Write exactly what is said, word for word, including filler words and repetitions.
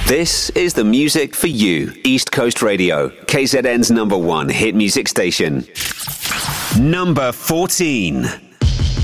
This is the music for you. East Coast Radio, K Z N's number one hit music station. Number fourteen.